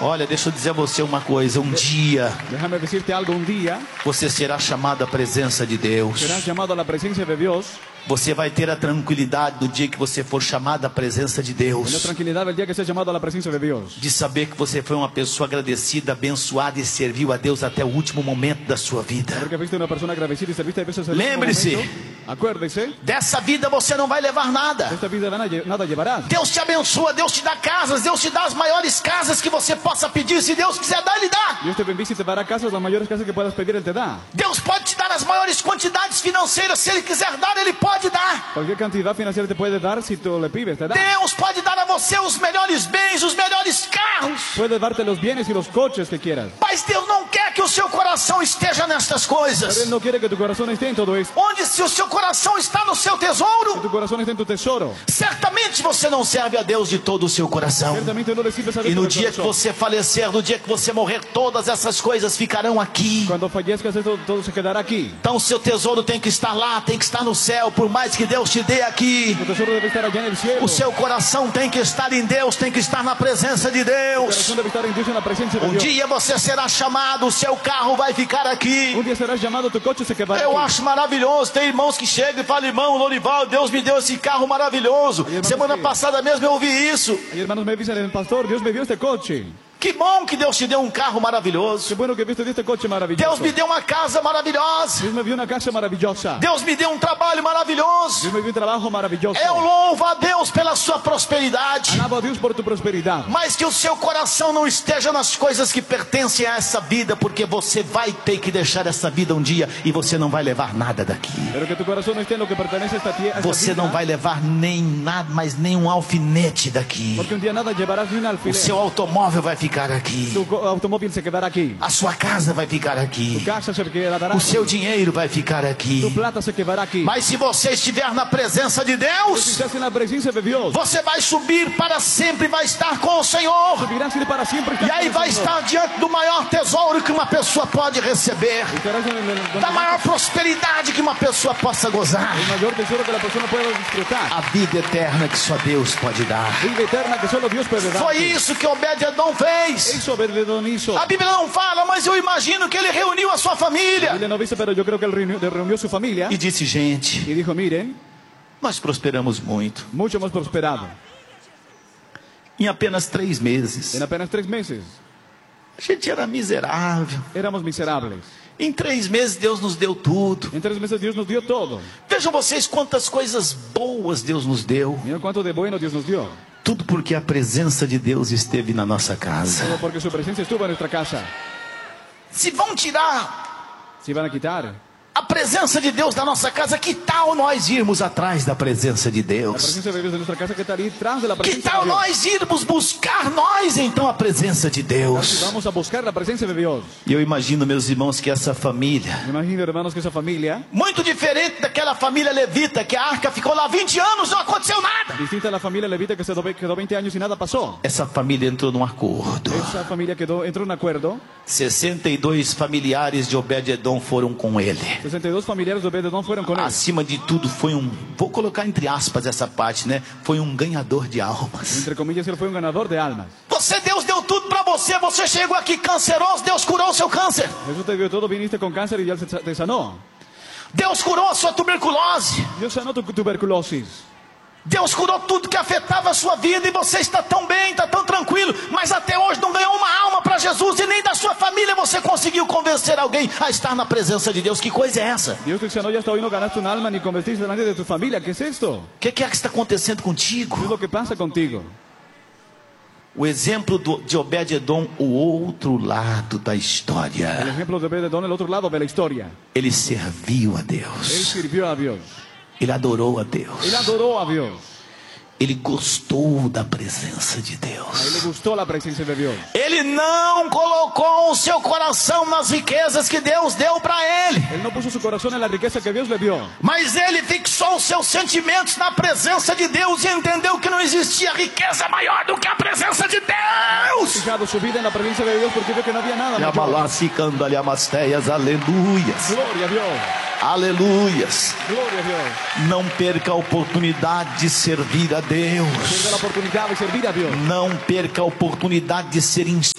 Olha, deixa eu dizer a você uma coisa. Um dia Déjame decirte algo, un día você será chamado à presença de Deus. serás llamado a la presencia de Dios. Você vai ter a tranquilidade do dia que você for chamado à presença de En la Deus, tranquilidad del día que seas llamado a la presencia de Dios. de saber que você foi uma pessoa agradecida, abençoada e serviu a Deus até o último momento da sua vida. Porque fuiste una persona agradecida y serviste a veces al último Lembre-se. momento. Acuérdese, Dessa vida você não vai levar de nada. esta vida nada llevarás. Deus te abençoa, Deus te dá casas, Deus te dá as maiores casas que você possa pedir. Se Deus quiser dar, Ele dá. Dios te bendice y te dará casas, las mayores casas que puedas pedir, Él te da. Deus pode te dar as maiores quantidades financeiras. Se Ele quiser dar, Ele pode dar. Cualquier cantidad financiera te puede dar si tú le pides, te da. Deus pode dar a você os melhores bens, os melhores carros. Puede darte los bienes y los coches que quieras. Mas Deus não quer que o seu coração esteja nestas Pero coisas. Él no quiere que tu corazón esté en todo esto. Onde se o seu coração está no seu Que tesouro, tu corazón esté en tu tesoro. certamente você não serve a Deus de todo o seu coração. Ciertamente no le sirves a Dios E no con el dia que corazón. você falecer, no dia que você morrer, todas essas coisas ficarão aqui. Cuando fallezcas, esto todo se quedará aquí. Então o seu tesouro tem que estar lá, tem que estar no céu, por mais que Deus te dê aqui. Tu tesoro debe estar allá en el cielo. O seu coração tem que estar em Deus, tem que estar na presença de Tu Deus. corazón debe estar en Dios, en la presencia de Um Dios. dia você será chamado, o seu carro vai ficar aqui. Un día serás llamado, tu coche se quedará Eu aquí. acho maravilhoso, tem irmãos que chegam e falam: irmão Lorival, Deus me deu esse carro maravilhoso. irmãos Semana que- passada mesmo eu ouvi isso. Y hermanos me dicen, pastor, Dios me dio este coche. Que bom que Deus te deu um carro Qué maravilhoso. bueno que viste este coche maravilloso. Deus me deu uma casa maravilhosa. Dios me dio una casa maravillosa. Deus me deu um trabalho maravilhoso. Dios me dio un trabajo maravilloso. Eu louvo a Deus pela sua prosperidade. Alabo a Dios por tu prosperidad. Mas que o seu coração não esteja nas coisas que pertencem a essa vida, porque você vai ter que deixar essa vida um dia e você não vai levar nada daqui. Pero que tu corazón esté en lo que pertenece a esta tierra. Você não vai levar nem nada, mas nem um alfinete daqui. Porque un día nada llevarás ni un O alfiler. seu automóvel vai ficar aqui. Tu automóvil se quedará aquí. A sua casa vai ficar Tu aqui. casa se quedará O aquí. seu dinheiro vai ficar Tu aqui. plata se quedará aquí. Mas se você estiver na presença de Si Deus, estás en la presencia de Dios, você vai subir para sempre, vai estar com o Senhor. subirás ir para siempre. E aí vai estar diante do maior tesouro que uma pessoa pode receber, Estarás en el da maior prosperidade que uma pessoa possa gozar, mayor tesoro que la persona pueda disfrutar. a vida eterna que só Deus pode dar. Vida eterna que solo Dios puede dar. Foi isso que Obed-edom fez. Eso Obed-edom hizo. A Bíblia não fala, mas eu imagino que ele reuniu a sua família Biblia no dice, pero yo creo que él reunió su familia e disse: gente, y dijo, miren, nós prosperamos muito. mucho hemos prosperado. Em apenas 3 meses, En apenas 3 meses a gente era miserável. éramos miserables. Em 3 meses Deus nos deu tudo. En 3 meses Dios nos dio todo. Vejam vocês quantas coisas boas Deus nos deu. Miren cuánto de bueno Dios nos dio. Tudo porque a presença de Deus esteve na nossa casa. Todo porque su presencia estuvo en nuestra casa. Se vão tirar Si van a quitar a presença de Deus da nossa casa, que tal nós irmos atrás da presença de la Deus? presencia de Dios de nuestra casa, ¿qué tal ir tras de la Que presencia tal de Dios? nós irmos buscar nós então a presença de Si Deus? vamos a buscar la presencia de Dios. E eu imagino, meus irmãos, que essa família, Me imagino, hermanos, que esa familia, muito diferente daquela família levita, que a arca ficou lá 20 anos, não aconteceu nada. distinta a la familia levita que quedó 20 años y nada pasó. Essa família entrou num acordo. Esa familia entró en un acuerdo. 62 familiares de Obed-edom foram com ele. 62 familiares de Obed-edom fueron con él. Acima de tudo, foi vou colocar entre aspas essa parte, né? Foi um ganhador de almas. Entre comillas, él fue un ganador de almas. Deus deu tudo para você. Você chegou aqui canceroso, Deus curou o seu câncer. Jesús te dio todo, viniste con cáncer y ya te sanó. Deus curou a sua tuberculose. Dios sanó tu tuberculosis. Deus curou tudo que afetava a sua vida e você está tão bem, está tão tranquilo, mas até hoje não ganhou uma alma para Jesus e nem da sua família você conseguiu convencer alguém a estar na presença de Deus. Que coisa é essa? Dios te sanó y hasta hoy no ganaste un alma ni convertiste a nadie de tu familia. ¿Qué es esto? O que é que está acontecendo contigo? ¿Qué es lo que pasa contigo? O exemplo de Obed-edom, o outro lado da El história. ejemplo de Obed-edom, el otro lado de la historia. Ele serviu a Él Deus. sirvió a Dios. Ele adorou a Él Deus. adoró a Dios. Ele gostou da presença de A él le Deus. gustó la presencia de Dios. Ele não colocou o seu coração nas riquezas que Deus deu para ele, Él no puso su corazón en la riqueza que Dios le dio. mas ele fixou os seus sentimentos na presença de Deus e entendeu que não existia riqueza maior do que a presença de Deus. Fijado su vida en la presencia de Dios porque vio que no había nada mayor. Yabalacicandalhamasteias, aleluias, Gloria a Dios. aleluias. Gloria a Dios. Não perca a oportunidade de servir a Deus. Pierda la oportunidad de servir a Dios. Não perca a oportunidade de ser instrumento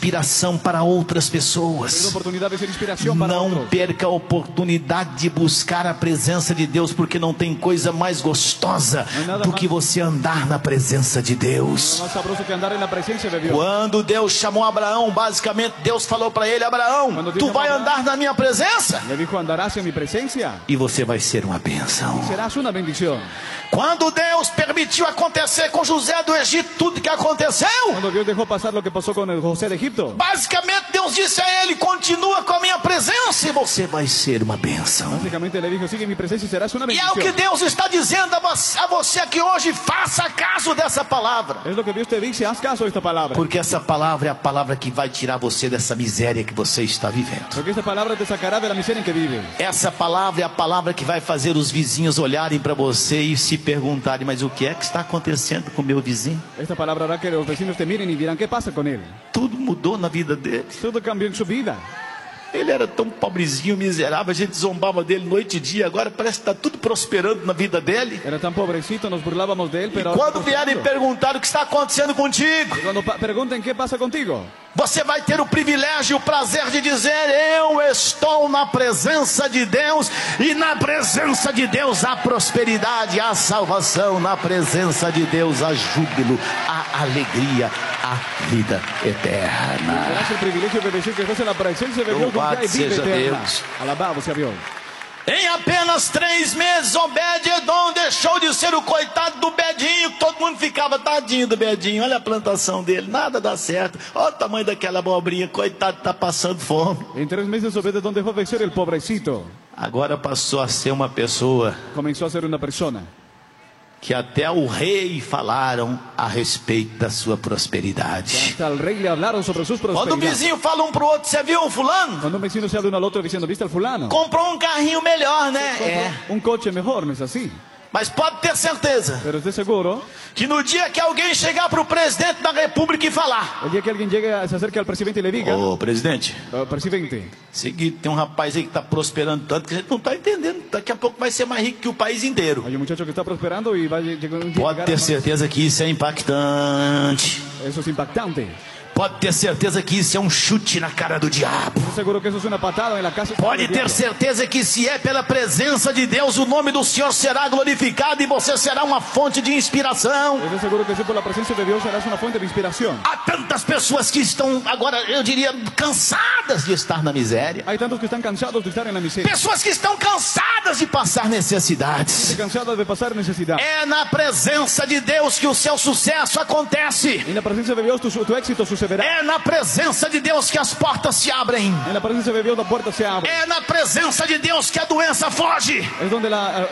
inspiração para outras pessoas. Tenido oportunidad de ser inspiración para Não otros. perca a oportunidade de buscar a presença de Deus, porque não tem coisa mais gostosa do que você andar na presença de Deus. Más sabroso que andar en la presencia de Dios. Quando Deus chamou Abraão, basicamente Deus falou para ele: Abraão, tu vai andar na minha presença Le dijo, andarás en mi presencia e você vai ser uma bênção. y serás una bendición. Quando Deus permitiu acontecer com José do Egito tudo que aconteceu, Cuando Dios dejó pasar lo que pasó con el José de Egipto, basicamente Deus disse a ele: continua com a minha presença e você vai ser uma bênção. básicamente le dijo, sigue en mi presencia y serás una E é o que bendición. Deus está dizendo a você aqui hoje: faça caso dessa palavra. Es lo que Dios te dice, haz caso a esta palabra. Porque essa palavra é a palavra que vai tirar você dessa miséria que você está vivendo. Porque esta palabra te sacará de la miseria en que vives. Essa palavra é a palavra que vai fazer os vizinhos olharem para você e se perguntarem: mas o que é que está acontecendo com o meu vizinho? Esta palabra hará que los vecinos te miren y dirán, ¿qué pasa con él? Tudo mudou na vida dele. Todo cambió en su vida. Ele era tão pobrezinho, miserável, a gente zombava dele noite e dia. Agora parece que está tudo prosperando na vida dele. Era tan pobrecito, nos burlábamos de él, pero ahora Quando está vierem prosperando. perguntar o que está acontecendo contigo, Cuando pregunten qué pasa contigo, você vai ter o privilégio e o prazer de dizer: eu estou na presença de Deus, e na presença de Deus há prosperidade, há salvação, na presença de Deus há júbilo, há alegria, há vida eterna. tendrás el privilegio de decir que estás en la presencia de Dios donde Louvado hay vida seja eterna. Deus. Alabado sea Dios. Em apenas 3 meses, Obed-Edom deixou de ser o coitado do Bedinho, que todo mundo ficava: tadinho do Bedinho, olha a plantação dele, nada dá certo, olha o tamanho daquela abobrinha, coitado, está passando fome. En 3 meses Obed-Edom dejó de ser el pobrecito. Agora passou a ser uma pessoa Comenzó a ser una persona que até o rei falaram a respeito da sua prosperidade. hasta al rey le hablaron sobre sus Quando o prosperidades. vizinho fala um pro outro: você viu o fulano? Cuando un vecino se habla uno al otro diciendo, ¿viste al fulano? Comprou um carrinho melhor, né? Compró un coche mejor, ¿no es así? Mas pode ter certeza Pero esté seguro, que no dia que alguém chegar pro presidente da república e falar: el día que alguien llegue, se acerque al presidente y le diga, ô presidente, presidente, seguinte, tem um rapaz aí que está prosperando tanto que a gente não está entendendo. Daqui a pouco vai ser mais rico que o país inteiro. hay un muchacho que está prosperando y va a llegar un día Pode ter certeza que isso é impactante. Eso es impactante. Pode ter certeza que isso é um chute na cara do diabo. Estoy seguro que eso es una patada en la casa. Pode ter certeza que se é pela presença de Deus, o nome do Senhor será glorificado e você será uma fonte de inspiração. Estoy seguro que sí, por la presencia de Dios serás una fuente de inspiración. Há tantas pessoas que estão agora, eu diria, cansadas de estar na miséria. Hay tantos que están cansados de estar en la miseria, Pessoas que estão cansadas de passar necessidades. cansados de pasar necesidad. É na presença de Deus que o seu sucesso acontece. En la presencia de Dios tu éxito sucederá. É na presença de Deus que as portas se abrem. En la presencia de Dios la puerta se abre. É na presença de Deus que a doença foge. Es donde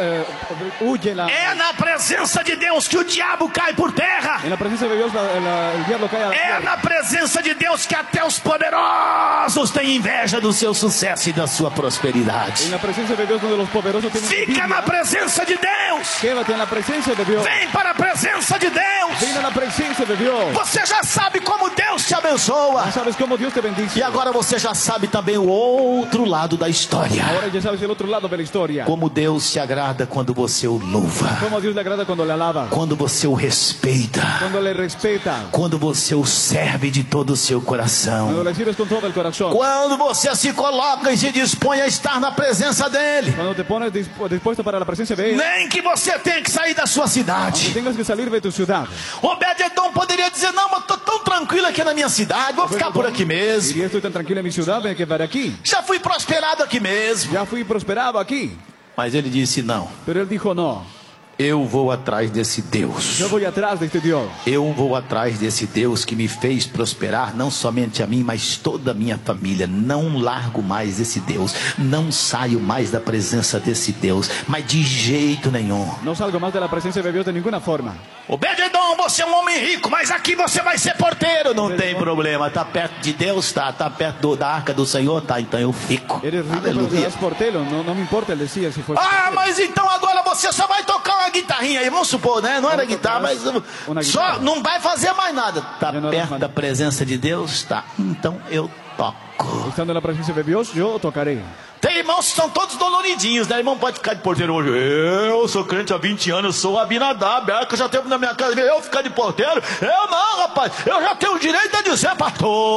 huye la. É na presença de Deus que o diabo cai por terra. En la presencia de Dios el diablo cae a la É tierra. na presença de Deus que até os poderosos têm inveja do seu sucesso e da sua prosperidade. En la presencia de Dios donde los poderosos tienen Fica na envidia. presença de Deus. Quédate en la presencia de Dios. Vem para a presença de Deus. Ven a la presencia de Dios. Você já sabe como Deus te abençoa. ¿Sabes cómo Dios te bendice? E agora você já sabe também o outro lado da história. Ahora ya sabes el otro lado de la historia. Como Deus se agrada quando você o louva. Cómo a Dios le agrada cuando le alaba. Quando você o respeita. Cuando le respeta. Quando você o serve de todo o seu coração. Cuando le sirves con todo el corazón. Quando você se coloca e se dispõe a estar na presença dele. Cuando te pones dispuesto para la presencia de Él. Nem que você tenha que sair da sua Que cidade. tengas que salir de tu ciudad. Obed-Edom poderia dizer: não, mas estou tão tranquilo aqui na minha cidade, vou ficar por aqui mesmo. Diría, estoy tan tranquilo en mi ciudad, me quedaré aquí. Já fui prosperado aqui mesmo. Ya fui prosperado aquí. Mas ele disse: não, Pero él dijo, no, eu vou atrás desse Deus. yo voy atrás de este Dios. Eu vou atrás desse Deus que me fez prosperar, não somente a mim, mas toda a minha família. Não largo mais esse Deus, não saio mais da presença desse Deus, mas de jeito nenhum. No salgo más de la presencia de Dios de ninguna forma. Obed-Edom, você é um homem rico, mas aqui você vai ser porteiro. Não tem problema, tá perto de Deus, tá perto da arca do Senhor, tá, então eu fico. Eres rico, pero Aleluia. serás portero. No me importa, él decía, si fue. Ah, mas então agora você só vai tocar uma guitarrinha aí, vamos supor, né? Não era guitarra, mas só não vai fazer mais nada. Tá perto da presença de Deus? Tá, então eu toco. Estando en la presencia de Dios, yo tocaré. Tem irmãos que são todos doloridinhos, né? Irmão pode ficar de porteiro hoje. Eu sou crente há 20 anos, eu sou Abinadab. É que eu já tenho na minha casa, eu ficar de porteiro? Eu não, rapaz. Eu já tenho o direito de dizer, pastor.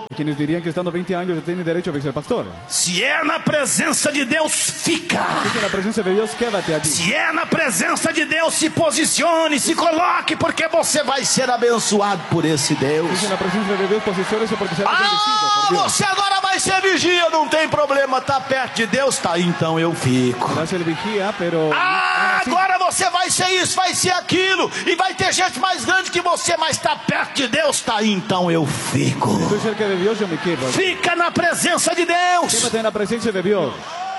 Quienes dirían que estando 20 años tienen derecho a ser pastor. Se é na presença de Deus, fica. En la presencia de Dios, quédate allí. Se é na presença de Deus, se posicione, se coloque, porque você vai ser abençoado por esse Deus. En la presencia de Dios, posiciónese porque será bendecido por Dios. Você agora vai ser vigia, não tem problema, tá perto de Deus, tá, então eu fico. Va a ser vigía, pero... Agora você vai ser isso, vai ser aquilo, e vai ter gente mais grande que você, mas tá perto de Deus, tá, então eu fico. Estoy cerca de Dios, yo me quedo. Fica na presença de Deus. Quédate en la presencia de Dios.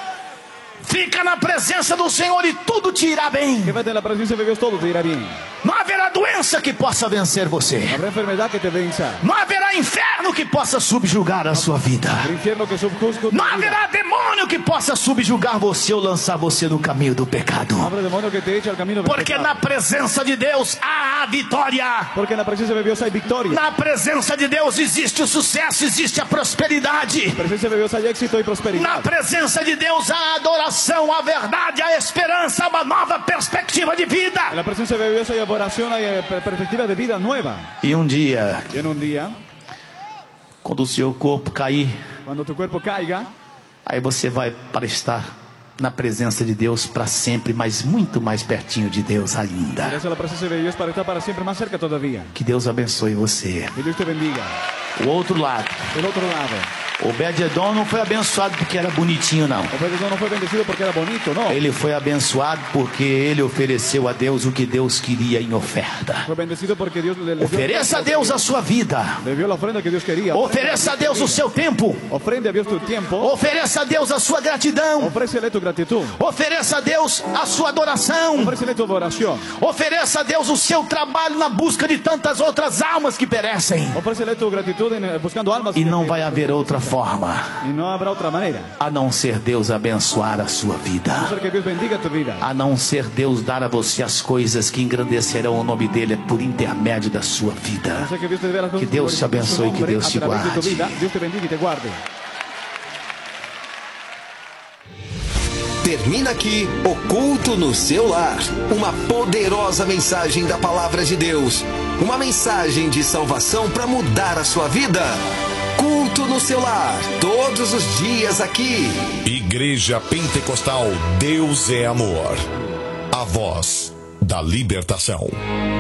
Fica na presença do Senhor e tudo te irá bem. Quédate en la presencia de Dios, todo te irá bien. Não haverá doença que possa vencer você. Habrá enfermedad que te venza. Não haverá inferno que possa subjugar a sua vida. El infierno que subjuzga tu Não vida. haverá demônio que possa subjugar você ou lançar você no caminho do pecado. Habrá demonio que te eche al camino del Porque pecado. na presença de Deus há a vitória. Porque en la presencia de Dios hay victoria. Na presença de Deus existe o sucesso, existe a prosperidade. En la presencia de Dios hay éxito y prosperidad. Na presença de Deus há a adoração, a verdade, a esperança, uma nova perspectiva de vida. En la presencia de Dios hay adoración, hay perspectiva de vida nueva. E um dia, Y en un día, quando o seu corpo cair, cuando tu cuerpo caiga, aí você vai para estar na presença de Deus para sempre, mas muito mais pertinho de Deus ainda. irás a la presencia de Dios para estar para siempre más cerca todavía. Que Deus abençoe você. Que Dios te bendiga. O outro lado, Del otro lado, Obed-edom não foi abençoado porque era bonitinho, não. Obed-edom no fue bendecido porque era bonito, no. Ele foi abençoado porque ele ofereceu a Deus o que Deus queria em oferta. Fue bendecido porque Dios le dio, Ofereça a Deus a sua vida. le dio la ofrenda que Dios quería. Ofereça a Deus o seu tempo. Ofrende a Dios tu tiempo. Ofereça a Deus a sua gratidão. Ofrécele tu gratitud. Ofereça a Deus a sua adoração. Ofrécele tu adoración. Ofereça a Deus o seu trabalho na busca de tantas outras almas que perecem. Ofrécele tu gratitud buscando almas. E não vai haver outra forma Y no habrá otra manera. a não ser Deus abençoar a sua A vida. no ser que Dios bendiga tu vida. A não ser Deus dar a você as coisas que engrandecerão o nome dele por intermédio da sua A no vida. ser que Dios te dé las cosas Que Deus te glorifiquen su abençoe, que nombre Deus a te través de tu guarde. vida. Dios te bendiga y te guarde. Termina aqui o Culto no Seu Lar. Uma poderosa mensagem da Palavra de Deus. Uma mensagem de salvação para mudar a sua vida. Culto no Seu Lar. Todos os dias aqui. Igreja Pentecostal Deus é Amor. A voz da libertação.